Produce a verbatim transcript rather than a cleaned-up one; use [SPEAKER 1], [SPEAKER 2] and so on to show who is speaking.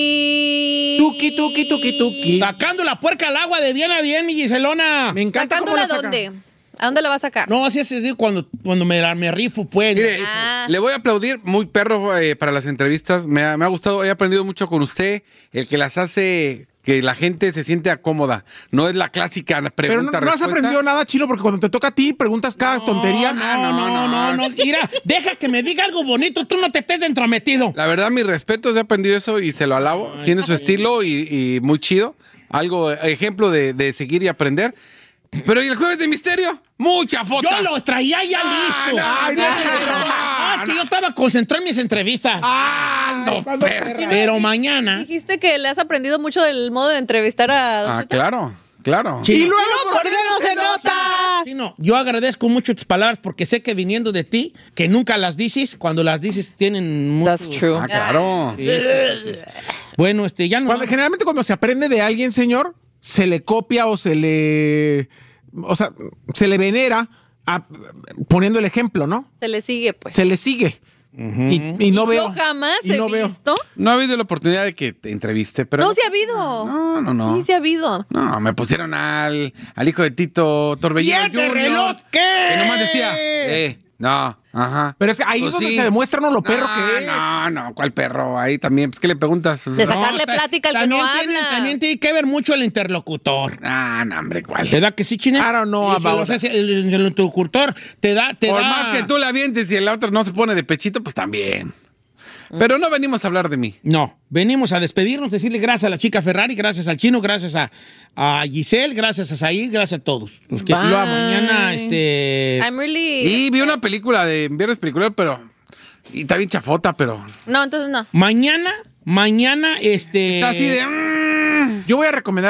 [SPEAKER 1] Tuki, tuki, tuki, tuki.
[SPEAKER 2] Sacando la puerca al agua de bien a bien, mi Giselona.
[SPEAKER 1] Me encanta cómo
[SPEAKER 3] ¿Sacándola
[SPEAKER 1] la saca.
[SPEAKER 3] dónde? ¿A dónde la va a sacar?
[SPEAKER 2] No, así es así, cuando, cuando me, la- me rifo, pues.
[SPEAKER 4] Mire,
[SPEAKER 3] Ah.
[SPEAKER 4] le voy a aplaudir, muy perro eh, para las entrevistas. Me ha, me ha gustado, he aprendido mucho con usted. El que las hace que la gente se siente cómoda. No es la clásica
[SPEAKER 1] Pero no,
[SPEAKER 4] pregunta
[SPEAKER 1] no has
[SPEAKER 4] respuesta.
[SPEAKER 1] aprendido nada, Chino, porque cuando te toca a ti, preguntas cada tontería.
[SPEAKER 2] No, no, no, no, no. Mira, deja que me diga algo bonito, tú no te estés de entrometido.
[SPEAKER 4] La verdad, mis respetos, he aprendido eso y se lo alabo. Tiene su estilo y, y muy chido. Algo, ejemplo de, de seguir y aprender. Pero ¿y el jueves de misterio? ¡Mucha foto!
[SPEAKER 2] Yo lo traía ya listo.
[SPEAKER 1] no, no,
[SPEAKER 2] Ah, es que yo estaba concentrado en mis entrevistas.
[SPEAKER 1] ¡Ah! No, perra.
[SPEAKER 2] Pero mañana.
[SPEAKER 3] Dijiste que le has aprendido mucho del modo de entrevistar a Don
[SPEAKER 4] Ah,
[SPEAKER 3] Cheto.
[SPEAKER 4] claro, claro.
[SPEAKER 2] Sí.
[SPEAKER 1] Y luego,
[SPEAKER 3] No,
[SPEAKER 1] ¿por qué no se nota?
[SPEAKER 2] Sí, no, yo agradezco mucho tus palabras porque sé que viniendo de ti, que nunca las dices, cuando las dices tienen mucho.
[SPEAKER 3] That's true.
[SPEAKER 4] Ah, claro.
[SPEAKER 2] Sí, sí, sí. Bueno, este, ya no.
[SPEAKER 1] Cuando- generalmente cuando se aprende de alguien, señor, se le copia o se le... O sea, se le venera a- poniendo el ejemplo, ¿no?
[SPEAKER 3] Se le sigue, pues.
[SPEAKER 1] Se le sigue. y, y no veo.
[SPEAKER 3] Yo jamás
[SPEAKER 1] y
[SPEAKER 3] he
[SPEAKER 1] no veo.
[SPEAKER 3] visto.
[SPEAKER 4] No ha habido la oportunidad de que te entreviste, pero...
[SPEAKER 3] No, sí ha habido.
[SPEAKER 4] No, no, no.
[SPEAKER 3] Sí, sí ha habido.
[SPEAKER 4] No, me pusieron al, al hijo de Tito Torbellino
[SPEAKER 2] ¿Y este
[SPEAKER 4] Junior,
[SPEAKER 2] reloj qué?
[SPEAKER 4] Que nomás decía, eh, no, ajá.
[SPEAKER 1] Pero es que ahí
[SPEAKER 4] Pues
[SPEAKER 1] es donde
[SPEAKER 4] sí.
[SPEAKER 1] se demuestra uno lo perro
[SPEAKER 4] no,
[SPEAKER 1] que es.
[SPEAKER 4] No, no, ¿cuál perro? Ahí también, pues, ¿qué le preguntas?
[SPEAKER 3] De sacarle
[SPEAKER 2] ta-
[SPEAKER 3] plática al que
[SPEAKER 2] también
[SPEAKER 3] no
[SPEAKER 2] tiene-
[SPEAKER 3] habla.
[SPEAKER 2] También tiene que ver mucho el interlocutor.
[SPEAKER 4] Ah, no, hombre, ¿cuál?
[SPEAKER 2] ¿Verdad que sí, China?
[SPEAKER 1] I don't know
[SPEAKER 2] Y si
[SPEAKER 1] about
[SPEAKER 2] lo hace el, el interlocutor te da, te
[SPEAKER 4] Por
[SPEAKER 2] da-
[SPEAKER 4] más que tú la avientes y el otro no se pone de pechito, pues también. Pero no venimos a hablar de mí.
[SPEAKER 2] No, venimos a despedirnos, decirle gracias a la chica Ferrari, gracias al Chino, gracias a, a Giselle, gracias a Said, gracias a todos. Los que
[SPEAKER 3] Bye.
[SPEAKER 2] lo mañana, este...
[SPEAKER 3] I'm really...
[SPEAKER 4] Y vi una película de Viernes Peliculero, pero... Y está bien chafota, pero...
[SPEAKER 3] No, entonces no.
[SPEAKER 2] Mañana, mañana, este...
[SPEAKER 4] Está así de... mm.
[SPEAKER 1] Yo voy a recomendar